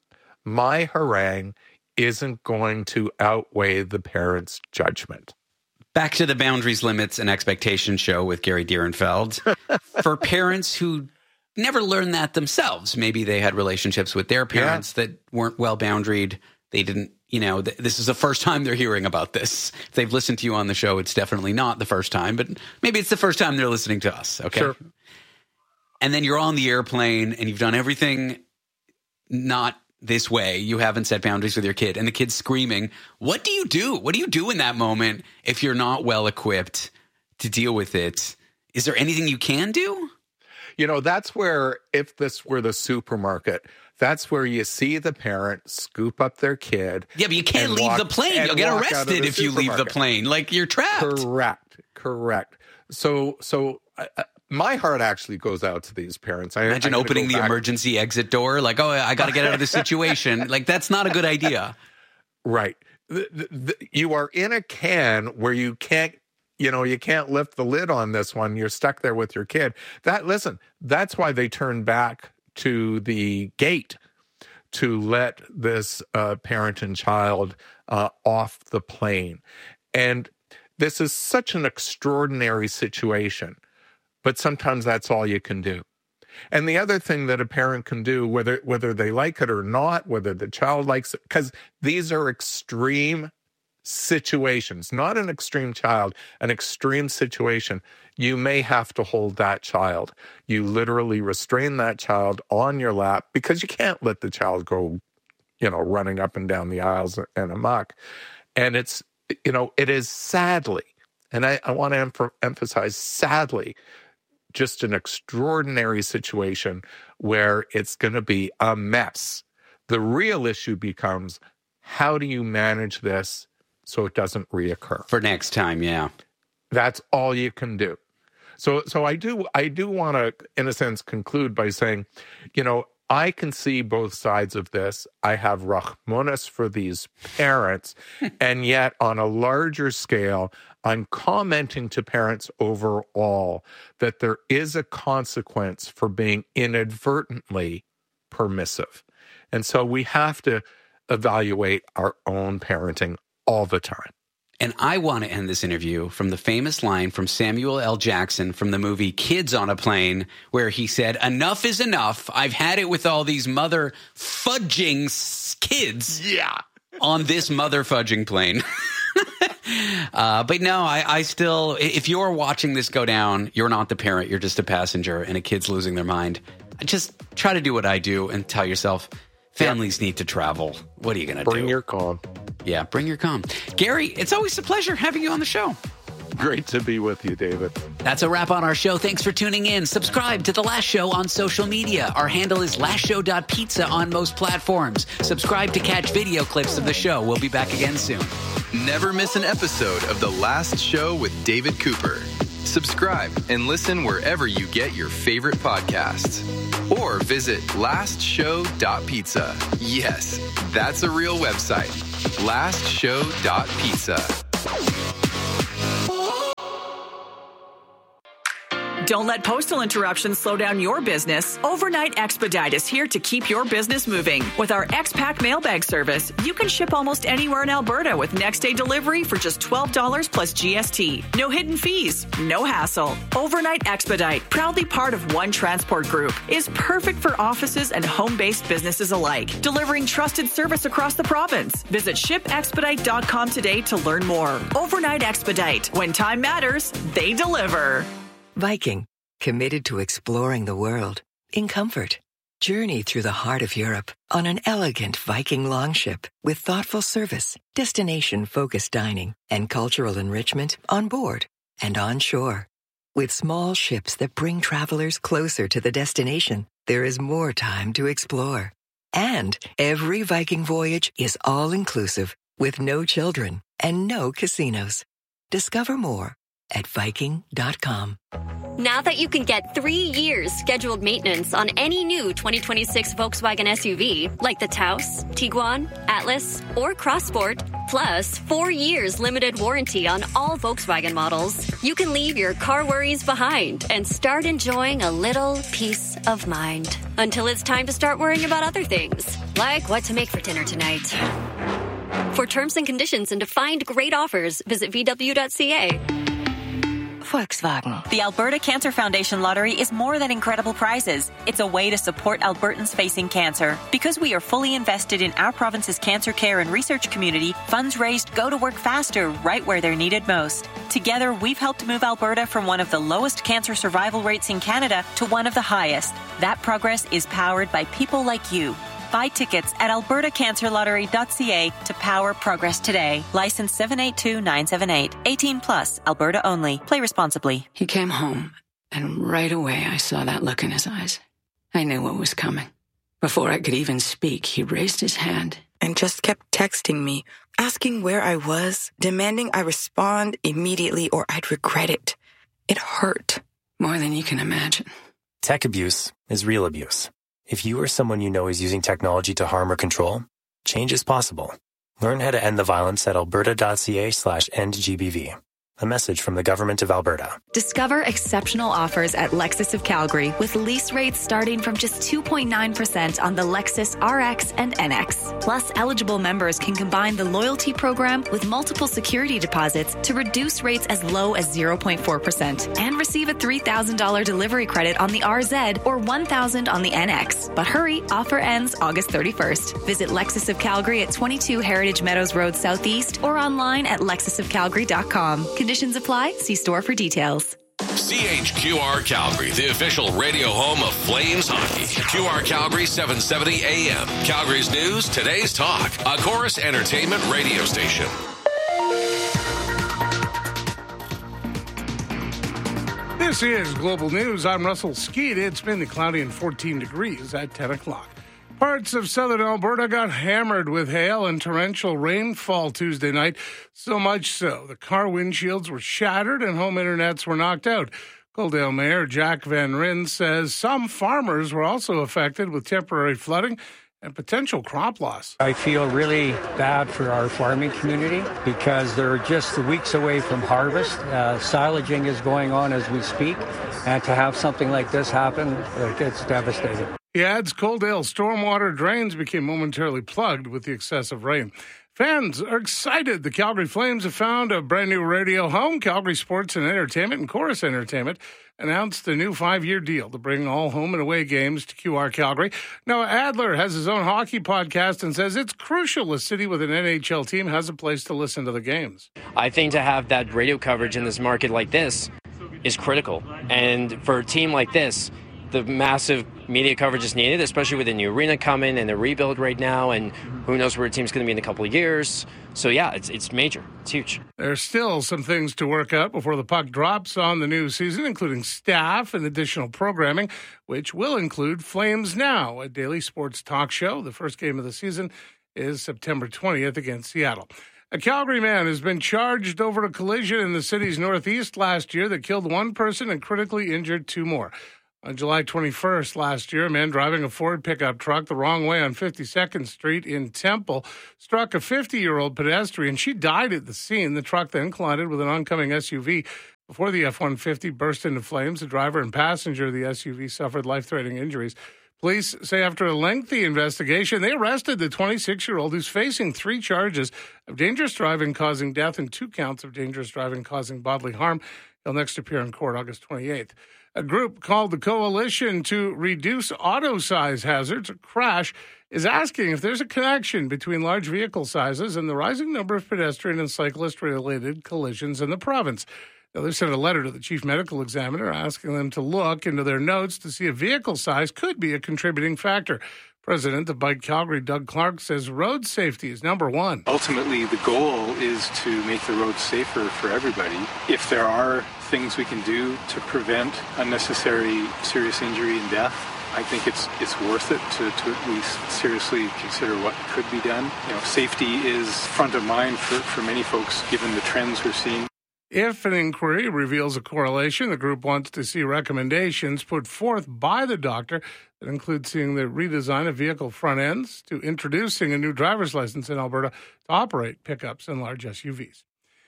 My harangue isn't going to outweigh the parent's judgment. Back to the Boundaries, Limits, and Expectations show with Gary Dierenfeld. For parents who never learned that themselves, maybe they had relationships with their parents yeah. that weren't well boundaried. They didn't, you know, th- this is the first time they're hearing about this. If they've listened to you on the show, it's definitely not the first time, but maybe it's the first time they're listening to us. Okay. Sure. And then you're on the airplane and you've done everything not this way. You haven't set boundaries with your kid and the kid's screaming. What do you do? What do you do in that moment if you're not well equipped to deal with it? Is there anything you can do? You know, that's where, if this were the supermarket, that's where you see the parent scoop up their kid. Yeah, but you can't leave walk, the plane. You'll get arrested if you leave the plane. Like, you're trapped. Correct. Correct. So, so uh, my heart actually goes out to these parents. I, Imagine opening the emergency exit door. Like, oh, I got to get out of this situation. Like, that's not a good idea. Right. The, the, the, you are in a can where you can't, you know, you can't lift the lid on this one. You're stuck there with your kid. That, listen, that's why they turn back to the gate to let this uh, parent and child uh, off the plane. And this is such an extraordinary situation, but sometimes that's all you can do. And the other thing that a parent can do, whether whether they like it or not, whether the child likes it, because these are extreme situations, not an extreme child, an extreme situation, you may have to hold that child. You literally restrain that child on your lap because you can't let the child go, you know, running up and down the aisles and amok. And it's, you know, it is sadly, and I, I want to em- emphasize sadly, just an extraordinary situation where it's going to be a mess. The real issue becomes, how do you manage this so it doesn't reoccur? For next time, yeah. That's all you can do. So so I do I do want to, in a sense, conclude by saying, you know, I can see both sides of this. I have rachmanis for these parents, and yet on a larger scale, I'm commenting to parents overall that there is a consequence for being inadvertently permissive. And so we have to evaluate our own parenting all the time. And I want to end this interview from the famous line from Samuel L. Jackson from the movie Kids on a Plane, where he said, "Enough is enough. I've had it with all these mother fudging kids yeah. on this mother fudging plane." uh, but no, I, I still, if you're watching this go down, you're not the parent. You're just a passenger and a kid's losing their mind. Just try to do what I do and tell yourself, families yeah. need to travel. What are you going to do? Bring your calm. Yeah, bring your calm. Gary, it's always a pleasure having you on the show. Great to be with you, David. That's a wrap on our show. Thanks for tuning in. Subscribe to The Last Show on social media. Our handle is last show dot pizza on most platforms. Subscribe to catch video clips of the show. We'll be back again soon. Never miss an episode of The Last Show with David Cooper. Subscribe and listen wherever you get your favorite podcasts. Or visit last show dot pizza. Yes, that's a real website. last show dot pizza. Don't let postal interruptions slow down your business. Overnight Expedite is here to keep your business moving. With our X-Pack mailbag service, you can ship almost anywhere in Alberta with next-day delivery for just twelve dollars plus G S T. No hidden fees, no hassle. Overnight Expedite, proudly part of One Transport Group, is perfect for offices and home-based businesses alike, delivering trusted service across the province. Visit ship expedite dot com today to learn more. Overnight Expedite. When time matters, they deliver. Viking, committed to exploring the world in comfort. Journey through the heart of Europe on an elegant Viking longship with thoughtful service, destination-focused dining, and cultural enrichment on board and on shore. With small ships that bring travelers closer to the destination, there is more time to explore. And every Viking voyage is all-inclusive with no children and no casinos. Discover more at Viking dot com. Now that you can get three years scheduled maintenance on any new twenty twenty-six Volkswagen S U V, like the Taos, Tiguan, Atlas, or Crossport, plus four years limited warranty on all Volkswagen models, you can leave your car worries behind and start enjoying a little peace of mind. Until it's time to start worrying about other things, like what to make for dinner tonight. For terms and conditions and to find great offers, visit v w dot c a. Volkswagen. The Alberta Cancer Foundation Lottery is more than incredible prizes. It's a way to support Albertans facing cancer. Because we are fully invested in our province's cancer care and research community, funds raised go to work faster right where they're needed most. Together, we've helped move Alberta from one of the lowest cancer survival rates in Canada to one of the highest. That progress is powered by people like you. Buy tickets at alberta cancer lottery dot c a to power progress today. License seven eight two nine seven eight. eighteen plus, Alberta only. Play responsibly. He came home, and right away I saw that look in his eyes. I knew what was coming. Before I could even speak, he raised his hand and just kept texting me, asking where I was, demanding I respond immediately or I'd regret it. It hurt. More than you can imagine. Tech abuse is real abuse. If you or someone you know is using technology to harm or control, change is possible. Learn how to end the violence at alberta dot c a slash end G B V. A message from the Government of Alberta. Discover exceptional offers at Lexus of Calgary with lease rates starting from just two point nine percent on the Lexus R X and N X. Plus, eligible members can combine the loyalty program with multiple security deposits to reduce rates as low as zero point four percent and receive a three thousand dollars delivery credit on the R Z or one thousand dollars on the N X. But hurry, offer ends August thirty-first. Visit Lexus of Calgary at twenty-two Heritage Meadows Road Southeast or online at lexus of calgary dot com. Conditions apply. See store for details. C H Q R Calgary, the official radio home of Flames hockey. Q R Calgary seven seventy A M. Calgary's news, today's talk. A Chorus Entertainment radio station. This is Global News. I'm Russell Skeet. It's been cloudy and fourteen degrees at ten o'clock. Parts of southern Alberta got hammered with hail and torrential rainfall Tuesday night, so much so the car windshields were shattered and home internets were knocked out. Coaldale Mayor Jack Van Ryn says some farmers were also affected with temporary flooding and potential crop loss. I feel really bad for our farming community because they're just weeks away from harvest. Uh, silaging is going on as we speak, and to have something like this happen, it's devastating. He adds Coaldale stormwater drains became momentarily plugged with the excessive rain. Fans are excited. The Calgary Flames have found a brand new radio home. Calgary Sports and Entertainment and Chorus Entertainment announced a new five-year deal to bring all home and away games to Q R Calgary. Noah Adler has his own hockey podcast and says it's crucial a city with an N H L team has a place to listen to the games. I think to have that radio coverage in this market like this is critical. And for a team like this, the massive media coverage is needed, especially with the new arena coming and the rebuild right now, and who knows where a team's going to be in a couple of years. So, yeah, it's it's major. It's huge. There's still some things to work out before the puck drops on the new season, including staff and additional programming, which will include Flames Now, a daily sports talk show. The first game of the season is September twentieth against Seattle. A Calgary man has been charged over a collision in the city's northeast last year that killed one person and critically injured two more. On July twenty-first last year, a man driving a Ford pickup truck the wrong way on fifty-second Street in Temple struck a fifty-year-old pedestrian. She died at the scene. The truck then collided with an oncoming S U V. Before the F one fifty burst into flames, the driver and passenger of the S U V suffered life-threatening injuries. Police say after a lengthy investigation, they arrested the twenty-six-year-old who's facing three charges of dangerous driving causing death and two counts of dangerous driving causing bodily harm. He'll next appear in court August twenty-eighth. A group called the Coalition to Reduce Auto Size Hazards, CRASH, is asking if there's a connection between large vehicle sizes and the rising number of pedestrian and cyclist-related collisions in the province. Now, they sent a letter to the chief medical examiner asking them to look into their notes to see if vehicle size could be a contributing factor. President of Bike Calgary, Doug Clark, says road safety is number one. Ultimately, the goal is to make the roads safer for everybody. If there are things we can do to prevent unnecessary serious injury and death, I think it's it's worth it to, to at least seriously consider what could be done. You know, safety is front of mind for, for many folks given the trends we're seeing. If an inquiry reveals a correlation, the group wants to see recommendations put forth by the doctor that include seeing the redesign of vehicle front ends to introducing a new driver's license in Alberta to operate pickups and large S U Vs.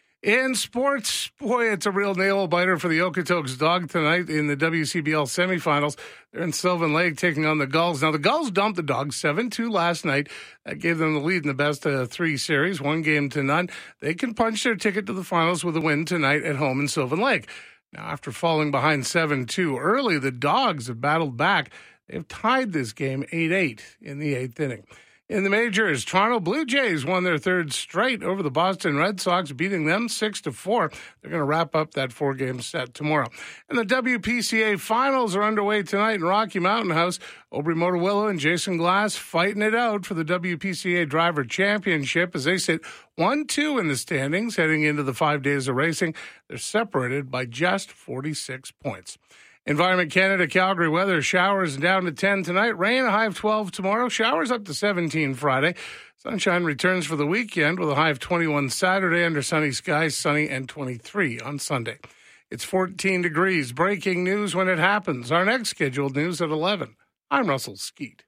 In sports, boy, it's a real nail-biter for the Okotoks Dog tonight in the W C B L semifinals. They're in Sylvan Lake taking on the Gulls. Now, the Gulls dumped the Dogs seven two last night. That gave them the lead in the best of three series, one game to none. They can punch their ticket to the finals with a win tonight at home in Sylvan Lake. Now, after falling behind seven two early, the Dogs have battled back. They've tied this game eight eight in the eighth inning. In the majors, Toronto Blue Jays won their third straight over the Boston Red Sox, beating them six to four. They're going to wrap up that four-game set tomorrow. And the W P C A finals are underway tonight in Rocky Mountain House. Aubrey Motorwillow and Jason Glass fighting it out for the W P C A Driver Championship as they sit one two in the standings heading into the five days of racing. They're separated by just forty-six points. Environment Canada, Calgary weather, showers down to ten tonight, rain a high of twelve tomorrow, showers up to seventeen Friday. Sunshine returns for the weekend with a high of twenty-one Saturday under sunny skies, sunny and twenty-three on Sunday. It's fourteen degrees. Breaking news when it happens. Our next scheduled news at eleven. I'm Russell Skeet.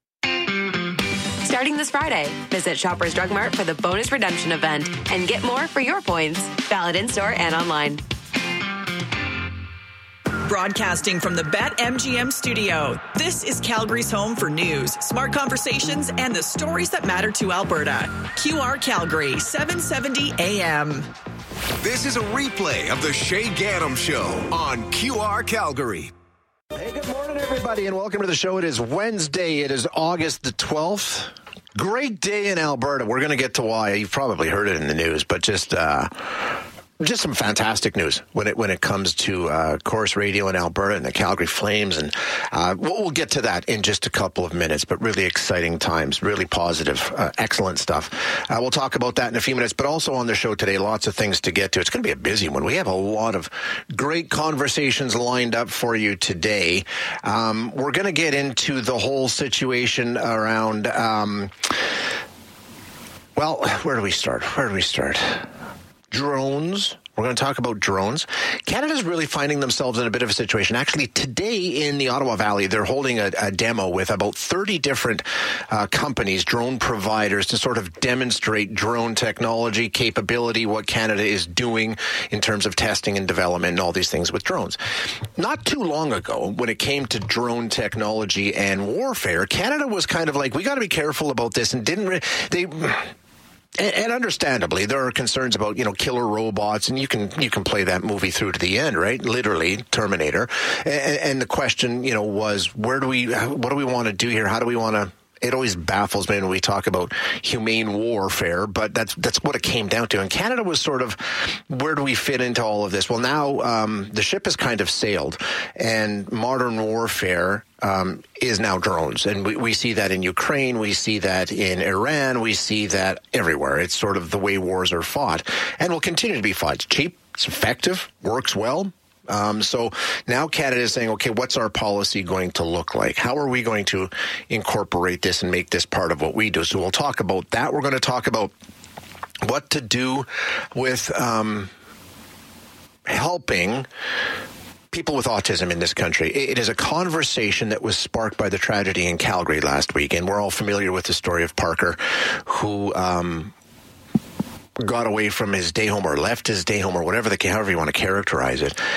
Starting this Friday, visit Shoppers Drug Mart for the bonus redemption event and get more for your points. Valid in-store and online. Broadcasting from the BetMGM studio, this is Calgary's home for news, smart conversations, and the stories that matter to Alberta. Q R Calgary, seven seventy A M. This is a replay of the Shay Gaddam Show on Q R Calgary. Hey, good morning, everybody, and welcome to the show. It is Wednesday. It is August the twelfth. Great day in Alberta. We're going to get to why. You've probably heard it in the news, but just... uh Just some fantastic news when it when it comes to uh, Chorus Radio in Alberta and the Calgary Flames, and uh, we'll, we'll get to that in just a couple of minutes. But really exciting times, really positive, uh, excellent stuff. Uh, we'll talk about that in a few minutes. But also on the show today, lots of things to get to. It's going to be a busy one. We have a lot of great conversations lined up for you today. Um, we're going to get into the whole situation around. Um, well, where do we start? Where do we start? Drones. We're going to talk about drones. Canada's really finding themselves in a bit of a situation. Actually, today in the Ottawa Valley, they're holding a, a demo with about thirty different uh, companies, drone providers, to sort of demonstrate drone technology, capability, what Canada is doing in terms of testing and development and all these things with drones. Not too long ago, when it came to drone technology and warfare, Canada was kind of like, we got to be careful about this, and didn't re- they... And, and understandably, there are concerns about, you know, killer robots, and you can you can play that movie through to the end, right? Literally, Terminator. And, and the question, you know, was where do we, what do we want to do here? How do we want to? It always baffles me when we talk about humane warfare, but that's that's what it came down to. And Canada was sort of, where do we fit into all of this? Well, now um, the ship has kind of sailed, and modern warfare um, is now drones. And we, we see that in Ukraine, we see that in Iran, we see that everywhere. It's sort of the way wars are fought, and will continue to be fought. It's cheap, it's effective, works well. Um, so now Canada is saying, okay, what's our policy going to look like? How are we going to incorporate this and make this part of what we do? So we'll talk about that. We're going to talk about what to do with um, helping people with autism in this country. It is a conversation that was sparked by the tragedy in Calgary last week, and we're all familiar with the story of Parker, who um, got away from his day home or left his day home or whatever the however you want to characterize it,